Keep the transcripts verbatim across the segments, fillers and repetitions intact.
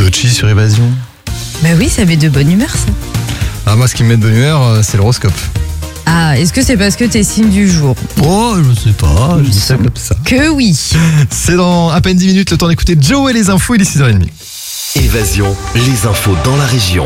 Dochi sur Évasion. Bah oui, ça met de bonne humeur ça. Ah, moi, ce qui me met de bonne humeur, c'est l'horoscope. Ah, est-ce que c'est parce que t'es signe du jour? Oh, je sais pas, je dis ça comme ça. Que oui. C'est dans à peine dix minutes, le temps d'écouter Joe et les infos, il est six heures trente. Évasion, les infos dans la région.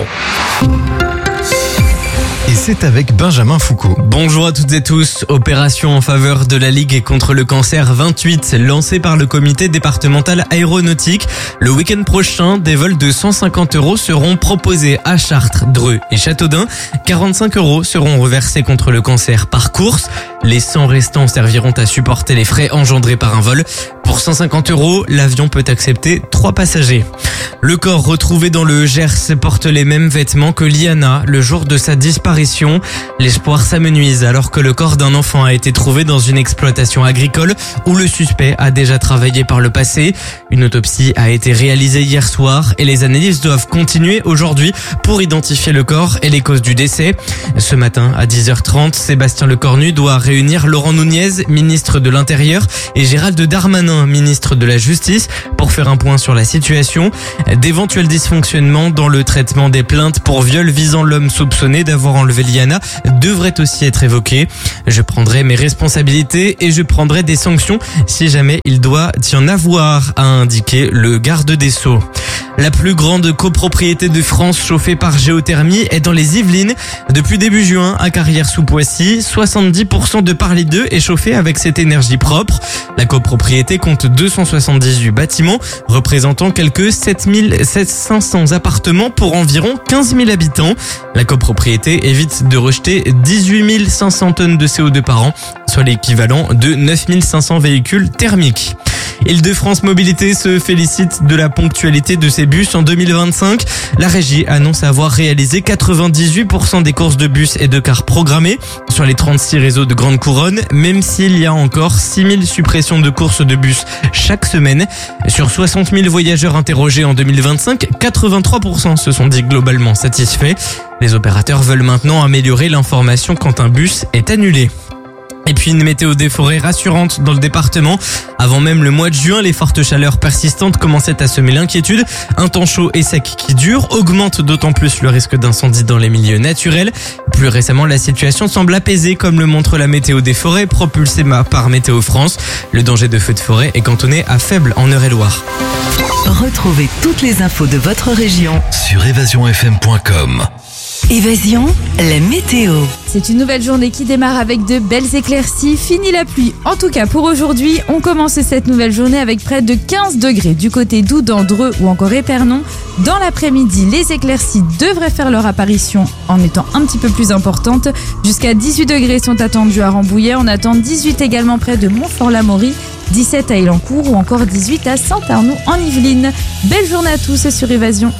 Et c'est avec Benjamin Foucault. Bonjour à toutes et tous. Opération en faveur de la Ligue contre le cancer vingt-huit, lancée par le comité départemental aéronautique. Le week-end prochain, des vols de cent cinquante euros seront proposés à Chartres, Dreux et Châteaudun. quarante-cinq euros seront reversés contre le cancer par course. Les cent restants serviront à supporter les frais engendrés par un vol. Pour cent cinquante euros, l'avion peut accepter trois passagers. Le corps retrouvé dans le Gers porte les mêmes vêtements que Liana le jour de sa disparition. L'espoir s'amenuise alors que le corps d'un enfant a été trouvé dans une exploitation agricole où le suspect a déjà travaillé par le passé. Une autopsie a été réalisée hier soir et les analyses doivent continuer aujourd'hui pour identifier le corps et les causes du décès. Ce matin à dix heures trente, Sébastien Lecornu doit réunir Laurent Nunez, ministre de l'Intérieur, et Gérald Darmanin, ministre de la Justice, pour faire un point sur la situation. D'éventuels dysfonctionnements dans le traitement des plaintes pour viol visant l'homme soupçonné d'avoir enlevé Liana devraient aussi être évoqués. Je prendrai mes responsabilités et je prendrai des sanctions si jamais il doit y en avoir, a indiqué le garde des Sceaux. La plus grande copropriété de France chauffée par géothermie est dans les Yvelines. Depuis début juin, à Carrière-sous-Poissy, soixante-dix pour cent de Parler deux est chauffée avec cette énergie propre. La copropriété compte deux cent soixante-dix-huit bâtiments, représentant quelques sept mille cinq cents appartements pour environ quinze mille habitants. La copropriété évite de rejeter dix-huit mille cinq cents tonnes de C O deux par an, soit l'équivalent de neuf mille cinq cents véhicules thermiques. Île-de-France Mobilité se félicite de la ponctualité de ses bus en deux mille vingt-cinq. La régie annonce avoir réalisé quatre-vingt-dix-huit pour cent des courses de bus et de cars programmés sur les trente-six réseaux de Grande Couronne, même s'il y a encore six mille suppressions de courses de bus chaque semaine. Sur soixante mille voyageurs interrogés en deux mille vingt-cinq, quatre-vingt-trois pour cent se sont dit globalement satisfaits. Les opérateurs veulent maintenant améliorer l'information quand un bus est annulé. Et puis une météo des forêts rassurante dans le département. Avant même le mois de juin, les fortes chaleurs persistantes commençaient à semer l'inquiétude. Un temps chaud et sec qui dure augmente d'autant plus le risque d'incendie dans les milieux naturels. Plus récemment, la situation semble apaisée comme le montre la météo des forêts propulsée par Météo France. Le danger de feux de forêt est cantonné à faible en Eure-et-Loire. Retrouvez toutes les infos de votre région sur évasion f m point com. Évasion, la météo. C'est une nouvelle journée qui démarre avec de belles éclaircies. Fini la pluie. En tout cas, pour aujourd'hui, on commence cette nouvelle journée avec près de quinze degrés du côté d'Oudan, Dreux ou encore Épernon. Dans l'après-midi, les éclaircies devraient faire leur apparition en étant un petit peu plus importantes. Jusqu'à dix-huit degrés sont attendus à Rambouillet. On attend dix-huit également près de Montfort-l'Amaury, dix-sept à Élancourt ou encore dix-huit à Saint-Arnoux en Yvelines. Belle journée à tous sur Évasion.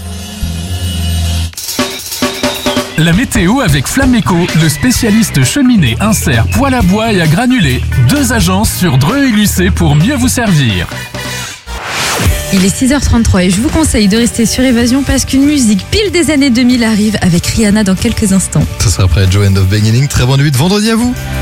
La météo avec Flameco, le spécialiste cheminée, insert, poêle à bois et à granulés. Deux agences sur Dreux et Lucé pour mieux vous servir. Il est six heures trente-trois et je vous conseille de rester sur Évasion parce qu'une musique pile des années deux mille arrive avec Rihanna dans quelques instants. Ce sera après Joe and of Beginning. Très bonne nuit de vendredi à vous.